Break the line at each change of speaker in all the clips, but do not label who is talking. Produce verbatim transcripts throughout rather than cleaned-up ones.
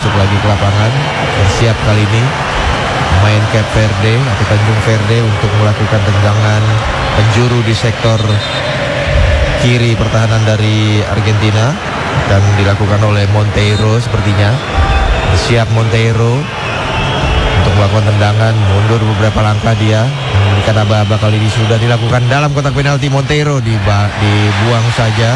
masuk lagi ke lapangan. Bersiap kali ini pemain Cape Verde atau Tanjung Verde untuk melakukan tendangan penjuru di sektor kiri pertahanan dari Argentina, dan dilakukan oleh Monteiro sepertinya. Bersiap Monteiro untuk melakukan tendangan, mundur beberapa langkah dia, memberikan aba-aba kali ini sudah dilakukan dalam kotak penalti. Monteiro diba- dibuang saja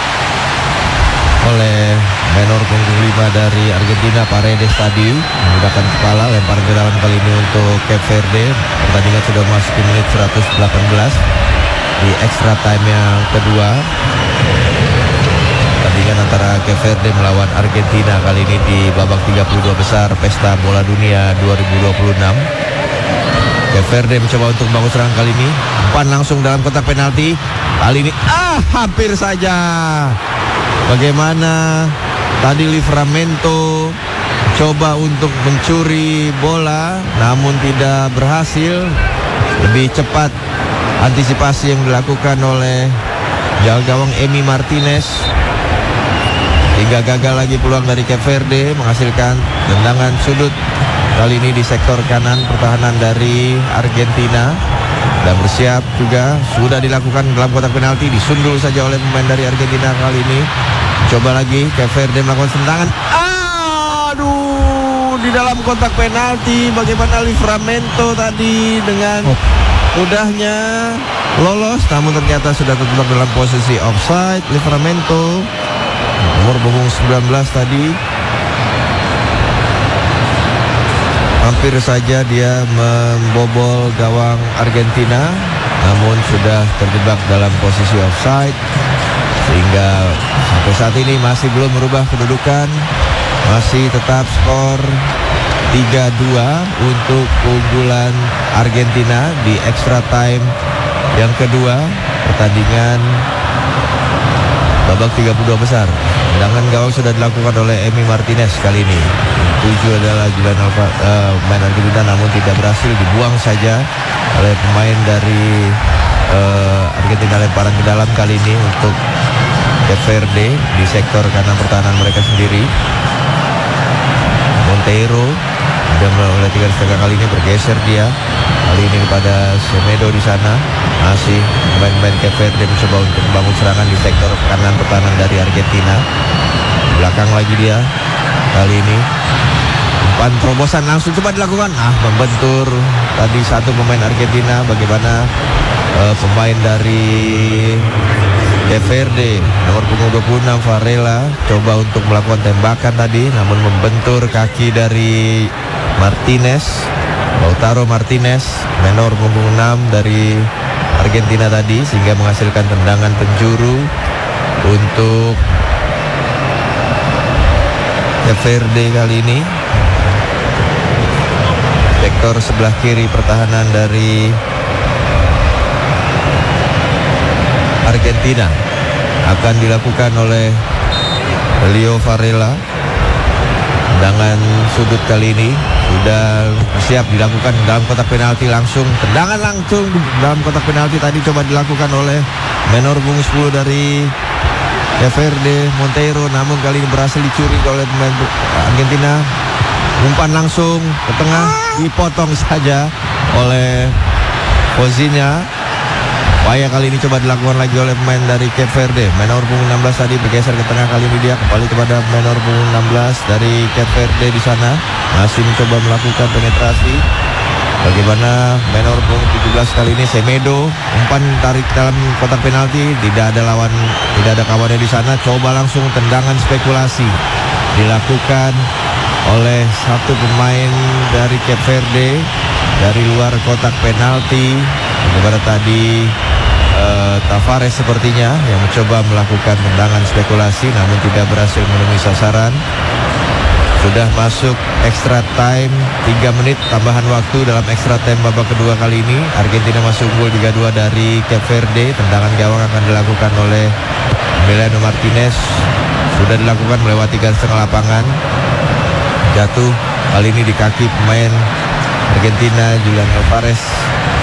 oleh menor punggung lima dari Argentina, Paredes tadi menggunakan kepala, lempar ke dalam kali ini untuk Cape Verde. Pertandingan sudah masuk di menit seratus delapan belas di extra time yang kedua. Pertandingan antara Cape Verde melawan Argentina kali ini di babak tiga puluh dua besar Pesta Bola Dunia dua ribu dua puluh enam. Cape Verde mencoba untuk membangun serangan kali ini, umpan langsung dalam kotak penalti. Kali ini ah hampir saja. Bagaimana tadi Livramento coba untuk mencuri bola namun tidak berhasil. Lebih cepat antisipasi yang dilakukan oleh jaga gawang Emi Martinez, hingga gagal lagi peluang dari Cape Verde menghasilkan tendangan sudut kali ini di sektor kanan pertahanan dari Argentina. Dan bersiap juga sudah dilakukan dalam kotak penalti, disundul saja oleh pemain dari Argentina kali ini. Coba lagi Cape Verde melakukan tendangan. Aduh, di dalam kotak penalti. Bagaimana Livramento tadi dengan mudahnya lolos, namun ternyata sudah terjebak dalam posisi offside. Livramento nomor punggung sembilan belas tadi hampir saja dia membobol gawang Argentina, namun sudah terjebak dalam posisi offside, sehingga sampai saat ini masih belum merubah kedudukan. Masih tetap skor tiga dua untuk keunggulan Argentina di extra time yang kedua pertandingan babak tiga puluh dua besar. Tendangan gawang sudah dilakukan oleh Emi Martinez kali ini. Tujuh adalah Julian Alva, uh, pemain Argentina, namun tidak berhasil, dibuang saja oleh pemain dari uh, Argentina. Lemparan ke dalam kali ini untuk Cape Verde di sektor kanan pertahanan mereka sendiri. Monteiro sudah mulai tiga setengah kali ini bergeser dia kali ini kepada Semedo di sana. Masih pemain-pemain Cape Verde mencoba untuk membangun serangan di sektor kanan pertahanan dari Argentina. Di belakang lagi dia kali ini. Umpan terobosan langsung coba dilakukan. Ah, membentur tadi satu pemain Argentina. Bagaimana uh, pemain dari Cape Verde nomor punggung dua puluh enam Varela coba untuk melakukan tembakan tadi, namun membentur kaki dari Martinez, Lautaro Martinez, menor punggung enam dari Argentina tadi, sehingga menghasilkan tendangan penjuru untuk Cape Verde kali ini. Sektor sebelah kiri pertahanan dari Argentina akan dilakukan oleh Leo Varela. Tendangan sudut kali ini sudah siap dilakukan dalam kotak penalti langsung. Tendangan langsung dalam kotak penalti tadi coba dilakukan oleh menor punggung sepuluh dari Cape Verde, Monteiro, namun kali ini berhasil dicuri oleh pemain Argentina. Umpan langsung ke tengah, dipotong saja oleh Pozinya. Upaya kali ini coba dilakukan lagi oleh pemain dari Cape Verde. Menor punggung enam belas tadi bergeser ke tengah, kali ini dia kembali kepada menor punggung enam belas dari Cape Verde di sana. Masih mencoba melakukan penetrasi. Bagaimana menor punggung tujuh belas kali ini Semedo, umpan tarik dalam kotak penalti, tidak ada lawan, tidak ada kawannya di sana. Coba langsung tendangan spekulasi dilakukan oleh satu pemain dari Cape Verde dari luar kotak penalti. Bagaimana tadi uh, Tavares sepertinya yang mencoba melakukan tendangan spekulasi namun tidak berhasil menemui sasaran. Sudah masuk extra time, tiga menit tambahan waktu dalam extra time babak kedua kali ini. Argentina masuk gol tiga dua dari Cape Verde. Tendangan gawang akan dilakukan oleh Emiliano Martinez. Sudah dilakukan melewati garis tengah lapangan. Jatuh kali ini di kaki pemain Argentina Julian Alvarez.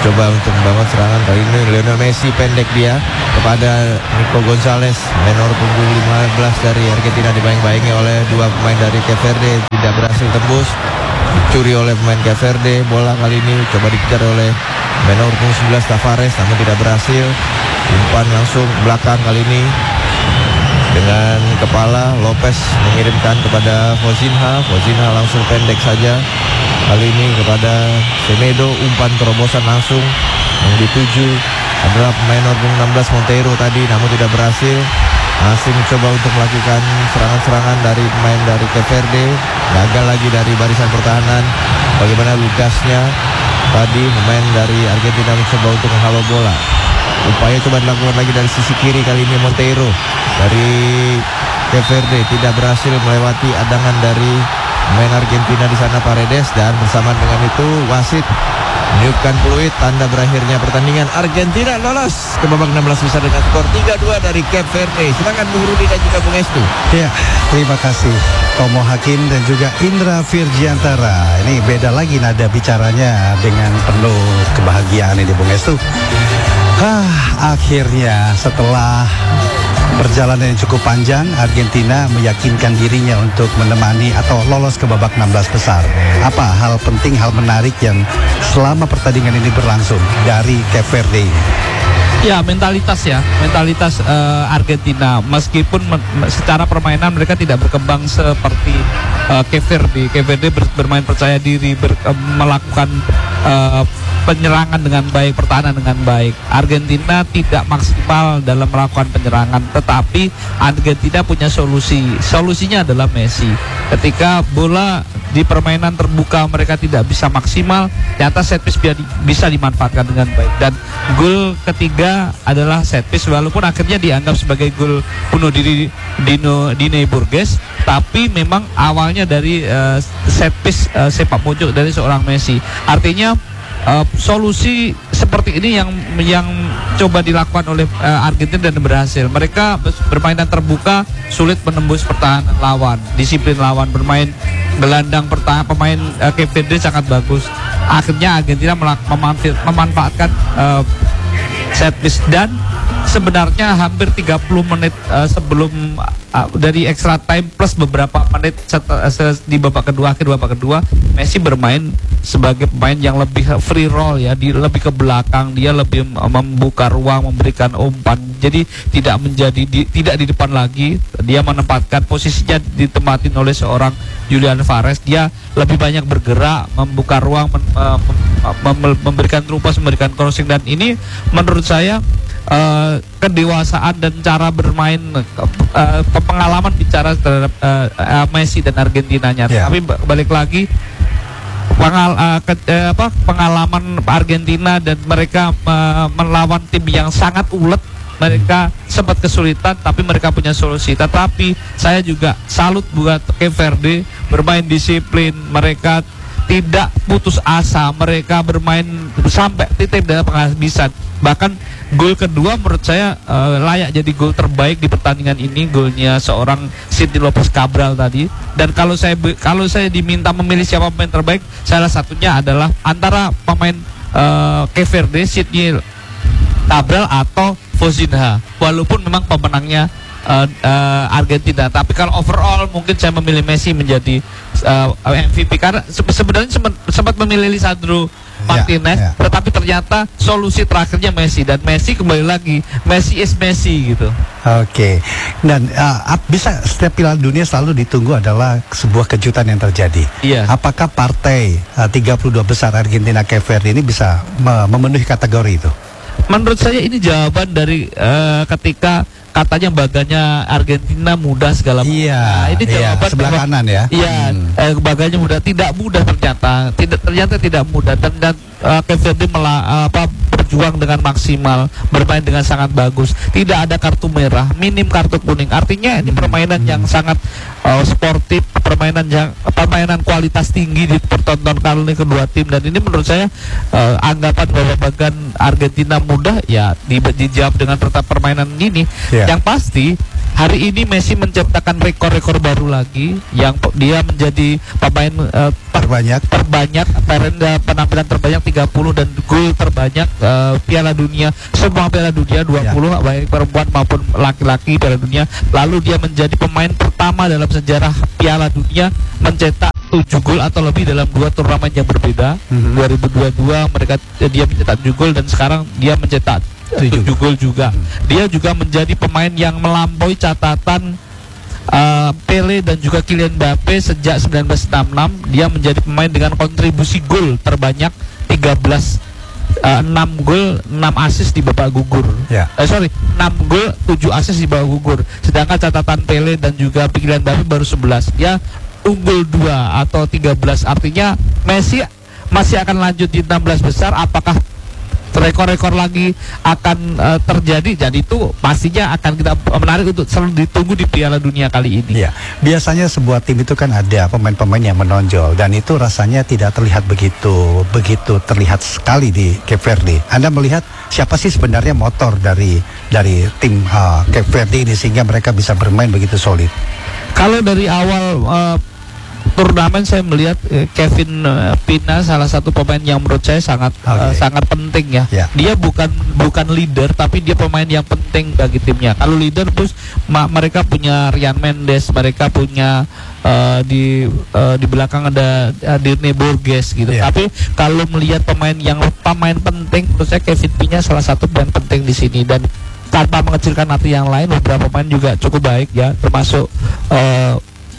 coba untuk membangun serangan. Kali ini Lionel Messi pendek dia kepada Nico Gonzalez. Menor punggung lima belas dari Argentina dibayang-bayangi oleh dua pemain dari Cape Verde, tidak berhasil tembus. Dicuri oleh pemain Cape Verde. Bola kali ini coba dikejar oleh menor punggung sebelas Tavares, namun tidak berhasil. Umpan langsung belakang kali ini dengan kepala. Lopez mengirimkan kepada Fozinha. Fozinha langsung pendek saja kali ini kepada Semedo. Umpan terobosan langsung yang dituju adalah pemain nomor enam belas Monteiro tadi, namun tidak berhasil. Masih mencoba untuk melakukan serangan-serangan dari pemain dari Cape Verde. Gagal lagi dari barisan pertahanan. Bagaimana lugasnya tadi pemain dari Argentina mencoba untuk menghalau bola. Upaya coba dilakukan lagi dari sisi kiri kali ini Monteiro dari Cape Verde, tidak berhasil melewati adangan dari pemain Argentina di sana Paredes, dan bersamaan dengan itu wasit meniupkan peluit tanda berakhirnya pertandingan. Argentina lolos ke babak enam belas besar dengan skor tiga dua dari Cape Verde. Silakan Bung Rudi dan juga Bung Estu.
Ya, terima kasih Tomo Hakim dan juga Indra Virjiantara. Ini beda lagi nada bicaranya dengan penuh kebahagiaan ini Bung Estu. Ah, akhirnya setelah perjalanan yang cukup panjang, Argentina meyakinkan dirinya untuk menemani atau lolos ke babak enam belas besar. Apa hal penting, hal menarik yang selama pertandingan ini berlangsung dari Cape Verde ini?
Ya, mentalitas ya, mentalitas uh, Argentina. Meskipun me secara permainan mereka tidak berkembang seperti uh, Cape Verde. Cape Verde ber bermain percaya diri, ber uh, melakukan uh, penyerangan dengan baik, pertahanan dengan baik. Argentina tidak maksimal dalam melakukan penyerangan, tetapi Argentina punya solusi. Solusinya adalah Messi. Ketika bola di permainan terbuka mereka tidak bisa maksimal, ternyata set piece bisa dimanfaatkan dengan baik. Dan gol ketiga adalah set piece, walaupun akhirnya dianggap sebagai gol bunuh diri Dino Dine Burgess, tapi memang awalnya dari uh, set piece uh, sepak pojok dari seorang Messi. Artinya Uh, solusi seperti ini yang yang coba dilakukan oleh uh, Argentina dan berhasil. Mereka bermainan terbuka, sulit menembus pertahanan lawan, disiplin lawan, bermain gelandang pertahanan pemain uh, Cape Verde sangat bagus. Akhirnya Argentina memanfaatkan uh, set piece, dan sebenarnya hampir tiga puluh menit uh, sebelum uh, dari extra time plus beberapa menit setelah, uh, di babak kedua, akhir babak kedua, Messi bermain sebagai pemain yang lebih free roll ya, di, lebih ke belakang, dia lebih membuka ruang, memberikan umpan. Jadi tidak menjadi di, tidak di depan lagi, dia menempatkan posisinya ditempatin oleh seorang Julian Alvarez. Dia lebih banyak bergerak, membuka ruang, mem, mem, mem, memberikan trumpas, memberikan crossing, dan ini menurut saya Uh, kedewasaan dan cara bermain, uh, pengalaman bicara terhadap uh, uh, Messi dan Argentinanya. Yeah. Tapi balik lagi pengal, uh, ke, uh, apa, pengalaman Argentina, dan mereka uh, melawan tim yang sangat ulet. Mereka sempat kesulitan, tapi mereka punya solusi. Tetapi saya juga salut buat Cape Verde, bermain disiplin, mereka tidak putus asa, mereka bermain sampai titik dalam penghabisan. Bahkan gol kedua menurut saya uh, layak jadi gol terbaik di pertandingan ini, golnya seorang Sidney Lopez Cabral tadi. Dan kalau saya kalau saya diminta memilih siapa pemain terbaik, salah satunya adalah antara pemain uh, Cape Verde, Sidney Cabral atau Fozinha. Walaupun memang pemenangnya uh, uh, Argentina, tapi kalau overall mungkin saya memilih Messi menjadi uh, M V P, karena se sebenarnya sempat, sempat memilih Lisandro Martinez, ya, ya. Tetapi ternyata solusi terakhirnya Messi, dan Messi kembali lagi Messi is Messi gitu.
Oke, okay. Dan uh, bisa setiap Piala Dunia selalu ditunggu adalah sebuah kejutan yang terjadi. Iya. Apakah partai uh, tiga puluh dua besar Argentina Cape Verde ini bisa me memenuhi kategori itu?
Menurut saya ini jawaban dari uh, ketika katanya baganya Argentina mudah segala macam.
Iya,
nah, ini jawaban
iya, sebelah
bahwa,
kanan ya.
Iya, hmm. eh, baganya mudah, tidak mudah ternyata, tidak ternyata tidak mudah, dan dan uh, Cape Verde mela, uh, apa berjuang dengan maksimal, bermain dengan sangat bagus, tidak ada kartu merah, minim kartu kuning. Artinya ini permainan yang sangat uh, sportif, permainan yang permainan kualitas tinggi dipertontonkan oleh kedua tim, dan ini menurut saya uh, anggapan bahwa bagan Argentina mudah ya di, dijawab dengan tetap permainan ini.
Yeah.
Yang pasti hari ini Messi menciptakan rekor-rekor baru lagi, yang dia menjadi pemain uh,
terbanyak
terbanyak penampilan terbanyak tiga puluh dan gol terbanyak uh, Piala Dunia, semua Piala Dunia dua puluh ya. Baik perempuan maupun laki-laki Piala Dunia. Lalu dia menjadi pemain pertama dalam sejarah Piala Dunia mencetak tujuh gol atau lebih dalam dua turnamen yang berbeda. Mm-hmm. dua ribu dua puluh dua mereka dia mencetak tujuh gol dan sekarang dia mencetak tujuh gol juga. Dia juga menjadi pemain yang melampaui catatan uh, Pele dan juga Kylian Mbappe sejak seribu sembilan ratus enam puluh enam. Dia menjadi pemain dengan kontribusi gol terbanyak tiga belas, uh, enam gol, enam assist di babak gugur.
Ya.
Eh, sorry, enam gol, tujuh assist di babak gugur. Sedangkan catatan Pele dan juga Kylian Mbappe baru sebelas. Dia unggul dua atau tiga belas. Artinya Messi masih akan lanjut di enam belas besar. Apakah rekor-rekor lagi akan uh, terjadi? Jadi itu pastinya akan kita menarik untuk selalu ditunggu di Piala Dunia kali ini.
Ya, biasanya sebuah tim itu kan ada pemain-pemain yang menonjol dan itu rasanya tidak terlihat begitu begitu terlihat sekali di Cape Verde. Anda melihat siapa sih sebenarnya motor dari dari tim uh, Cape Verde ini sehingga mereka bisa bermain begitu solid?
Kalau dari awal uh, turnamen saya melihat eh, Kevin uh, Pina salah satu pemain yang menurut saya sangat okay. uh, sangat penting ya. Yeah. Dia bukan bukan leader tapi dia pemain yang penting bagi timnya. Kalau leader terus ma- mereka punya Ryan Mendes, mereka punya uh, di uh, di belakang ada uh, Dirne Borges gitu. Yeah. Tapi kalau melihat pemain yang pemain penting, menurut saya Kevin Pina salah satu pemain penting di sini, dan tanpa mengecilkan hati yang lain, beberapa pemain juga cukup baik ya, termasuk uh,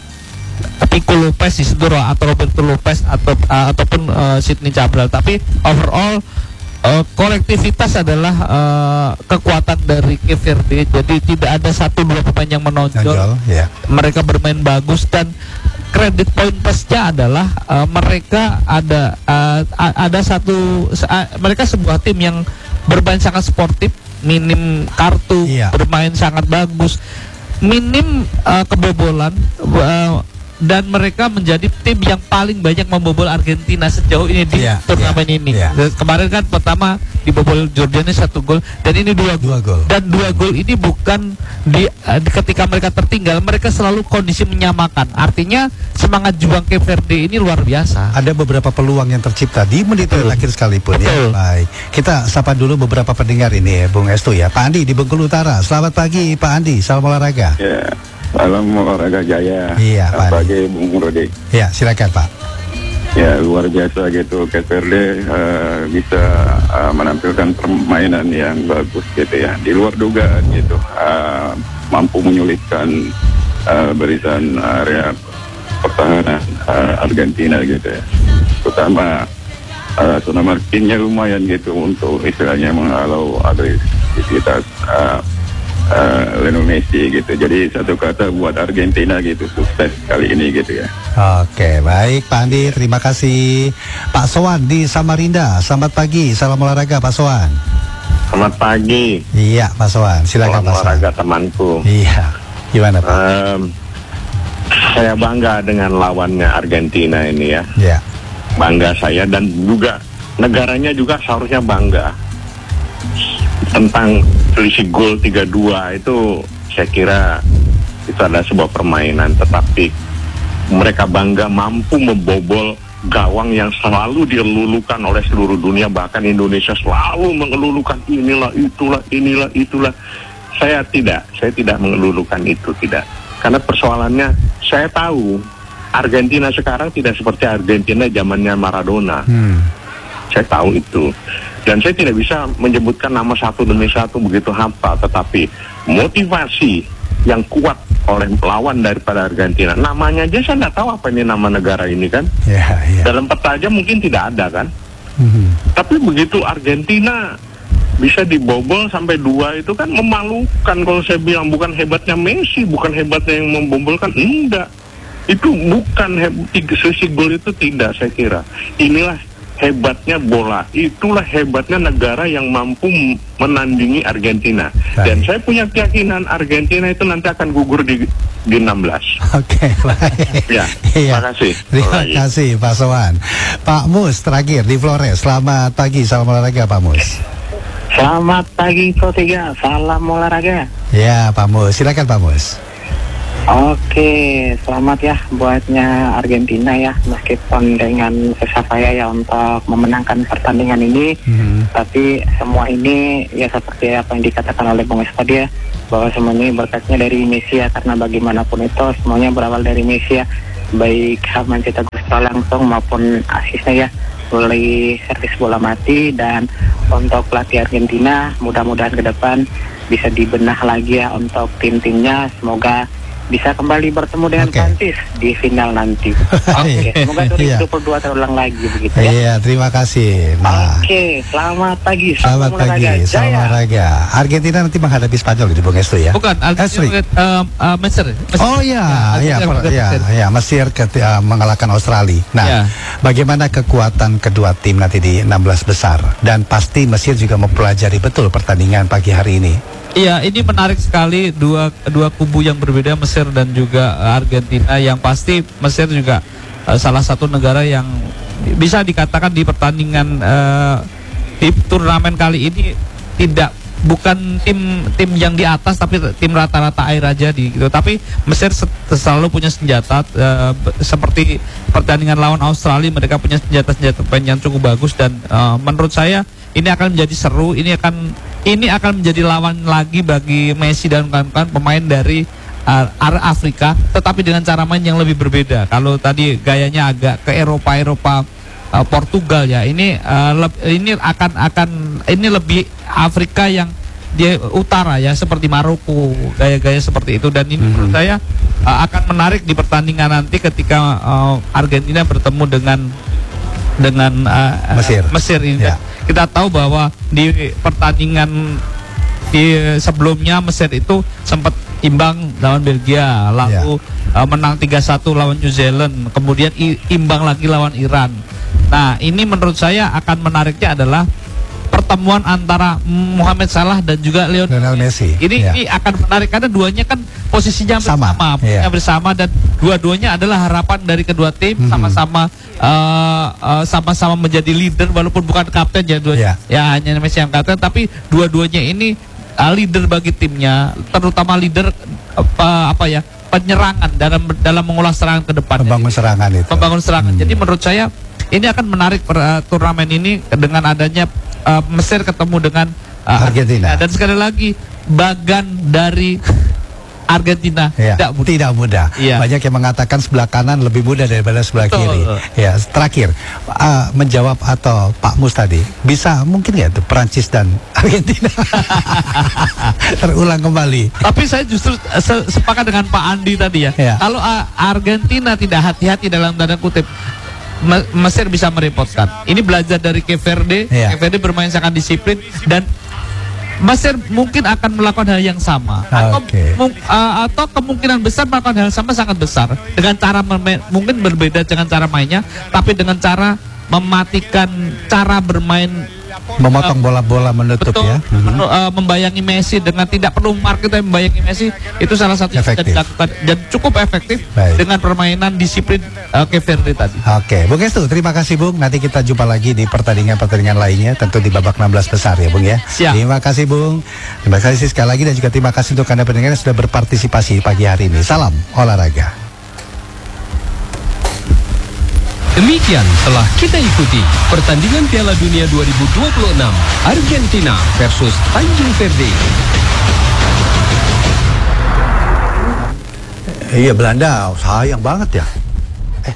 Pico Lopez di situ atau Roberto Lopez atau uh, ataupun uh, Sidney Cabral. Tapi overall uh, kolektivitas adalah uh, kekuatan dari Cape Verde. Jadi tidak ada satu dua pemain yang menonjol. Nonjol, yeah. Mereka bermain bagus dan kredit poin plusnya adalah uh, mereka ada uh, ada satu uh, mereka sebuah tim yang bermain sangat sportif, minim kartu, yeah. Bermain sangat bagus, minim uh, kebobolan. Uh, Dan mereka menjadi tim yang paling banyak membobol Argentina sejauh ini di yeah, turnamen yeah, ini. Yeah. Kemarin kan pertama dibobol Jordania satu gol, dan ini dua, dua gol. Dan dua gol ini bukan di, uh, ketika mereka tertinggal, mereka selalu kondisi menyamakan. Artinya semangat juang Cape Verde ini luar biasa.
Ada beberapa peluang yang tercipta di menit terakhir sekalipun.
Betul.
Ya. Baik, kita sapa dulu beberapa pendengar ini, Bung Estu ya. Pak Andi di Bengkulu Utara. Selamat pagi Pak Andi, salam olahraga.
Yeah. Salam olahraga jaya.
Iya, Pak.
Pagi Bung Rodi.
Ya, silakan Pak.
Ya, luar biasa gitu. Cape Verde uh, bisa uh, menampilkan permainan yang bagus gitu ya. Di luar dugaan gitu. Uh, mampu menyulitkan uh, barisan area pertahanan uh, Argentina gitu ya. Terutama uh, zona markinnya lumayan gitu untuk istilahnya menghalau agresivitas uh, Uh, Lionel Messi gitu. Jadi satu kata buat Argentina gitu, sukses kali ini gitu ya.
Oke, baik Pak Andi, terima kasih. Pak Sowan di Samarinda, selamat pagi, salam olahraga Pak Sowan.
Selamat pagi.
Iya Pak Sowan, silakan Pak Sowan.
Salam olahraga temanku.
Iya, gimana Pak?
Um, saya bangga dengan lawannya Argentina ini ya.
Iya.
Bangga saya dan juga negaranya juga seharusnya bangga. Tentang selisih gol tiga dua itu saya kira itu adalah sebuah permainan, tetapi mereka bangga mampu membobol gawang yang selalu dilulukan oleh seluruh dunia, bahkan Indonesia selalu mengelulukan inilah itulah inilah itulah. Saya tidak, saya tidak mengelulukan itu, tidak. Karena persoalannya saya tahu Argentina sekarang tidak seperti Argentina zamannya Maradona. Hmm. Saya tahu itu. Dan saya tidak bisa menyebutkan nama satu demi satu begitu hafal, tetapi motivasi yang kuat oleh lawan daripada Argentina. Namanya aja saya nggak tahu apa ini nama negara ini kan. Yeah, yeah. Dalam peta aja mungkin tidak ada kan. Mm-hmm. Tapi begitu Argentina bisa dibobol sampai dua itu kan memalukan kalau saya bilang. Bukan hebatnya Messi, bukan hebatnya yang membobolkan, enggak. Itu bukan he- selisih gol itu tidak, saya kira. Inilah hebatnya bola, itulah hebatnya negara yang mampu menandingi Argentina.
Baik.
Dan saya punya keyakinan Argentina itu nanti akan gugur di di enam belas.
Oke, baik.
Ya,
Iya.
terima kasih.
Terima
Baik.
kasih Pak Sowan. Pak Mus terakhir di Flores. Selamat pagi, salam olahraga Pak Mus.
Selamat pagi Pro tiga, salam olahraga.
Ya Pak Mus, silakan Pak Mus.
Oke, selamat ya buatnya Argentina ya, meskipun dengan susah payah ya untuk memenangkan pertandingan ini,
Hmm.
tapi semua ini ya seperti apa yang dikatakan oleh Bung Es tadi ya, bahwa semuanya ini berkatnya dari Messi ya, karena bagaimanapun itu semuanya berawal dari Messi ya, baik mencetak gol langsung maupun asisnya ya, mulai servis bola mati. Dan untuk pelatih Argentina, mudah-mudahan ke depan bisa dibenah lagi ya untuk tim-timnya, semoga bisa kembali bertemu dengan
Oke.
Prancis di final nanti. Oke, semoga dua ribu dua puluh dua terulang lagi begitu ya.
Iya, terima kasih. Nah,
Oke, selamat pagi.
selamat
salam
pagi,
olahraga.
salam
Jaya.
olahraga. Argentina nanti menghadapi Spanyol di Bung Estu ya.
Bukan,
Eh, sorry.
Argentina uh, uh, Mesir. Mesir.
Oh iya, iya,
Argentina
per-
menghadapi
iya,
Mesir.
iya, Mesir ke- uh, mengalahkan Australia. Nah,
Ya.
bagaimana kekuatan kedua tim nanti di enam belas besar? Dan pasti Mesir juga mempelajari betul pertandingan pagi hari ini.
Iya, ini menarik sekali, dua dua kubu yang berbeda, Mesir dan juga uh, Argentina. Yang pasti Mesir juga uh, salah satu negara yang bisa dikatakan di pertandingan uh, di turnamen kali ini tidak bukan tim tim yang di atas, tapi tim rata-rata air aja di gitu. Tapi Mesir se- selalu punya senjata uh, be- seperti pertandingan lawan Australia, mereka punya senjata-senjata yang cukup bagus. Dan uh, menurut saya ini akan menjadi seru. Ini akan ini akan menjadi lawan lagi bagi Messi dan kawan-kawan pemain dari uh, area Afrika, tetapi dengan cara main yang lebih berbeda. Kalau tadi gayanya agak ke Eropa-Eropa uh, Portugal ya, ini uh, leb- ini akan akan ini lebih Afrika yang di utara ya, seperti Maroko, gaya-gaya seperti itu. Dan ini menurut saya uh, akan menarik di pertandingan nanti ketika uh, Argentina bertemu dengan dengan uh,
Mesir.
Mesir ini.
Ya.
Kita tahu bahwa di pertandingan di sebelumnya Mesir itu sempat imbang lawan Belgia, lalu uh, menang tiga satu lawan New Zealand, kemudian i- imbang lagi lawan Iran. Nah, ini menurut saya akan menariknya adalah pertemuan antara Mohamed Salah dan juga Lionel
Lionel Messi.
Ini
Ya.
ini akan menarik karena duanya kan posisinya
Sama,
bersama,
iya.
posisinya bersama, dan dua-duanya adalah harapan dari kedua tim,
Mhm.
sama-sama uh, uh, sama-sama menjadi leader walaupun bukan kapten ya, dua,
Iya.
ya hanya Messi yang kapten, tapi dua-duanya ini uh, leader bagi timnya, terutama leader apa apa ya penyerangan dalam dalam mengolah serangan ke depan.
Membangun serangan itu.
Membangun serangan.
Hmm.
Jadi menurut saya ini akan menarik per, uh, turnamen ini dengan adanya uh, Mesir ketemu dengan uh,
Argentina.
Dan sekali lagi bagan dari Argentina
Ya,
tidak mudah.
tidak mudah.
Iya.
Banyak yang mengatakan sebelah kanan lebih mudah daripada sebelah
Betul.
kiri. Ya, terakhir uh, menjawab atau Pak Mus tadi, bisa mungkin nggak tuh Prancis dan Argentina terulang kembali?
Tapi saya justru uh, se- sepakat dengan Pak Andi tadi ya.
Iya.
Kalau uh, Argentina tidak hati-hati dalam tanda kutip, Me- Mesir bisa merepotkan. Ini belajar dari Cape Verde.
Iya.
Cape Verde bermain sangat disiplin, dan Mesir mungkin akan melakukan hal yang sama, atau
Oke.
mung- uh, atau kemungkinan besar melakukan hal yang sama sangat besar dengan cara meme- mungkin berbeda dengan cara mainnya, tapi dengan cara mematikan cara bermain,
Memotong bola-bola menutup
betul,
ya. Mhm.
menu- uh, membayangi Messi dengan tidak perlu market, tapi membayangi Messi itu salah satu yang bisa
Efektif.
dilakukan dan cukup efektif.
Baik.
Dengan permainan disiplin uh, Cape Verde tadi.
Oke, Bung Estu, terima kasih Bung. Nanti kita jumpa lagi di pertandingan-pertandingan lainnya, tentu di babak enam belas besar ya Bung ya.
Siap.
Terima kasih Bung. Terima kasih sekali lagi, dan juga terima kasih untuk Anda pendengar yang sudah berpartisipasi pagi hari ini. Salam olahraga.
Demikian telah kita ikuti pertandingan Piala Dunia dua ribu dua puluh enam Argentina versus Tanjung Verde.
Iya, Belanda sayang banget ya.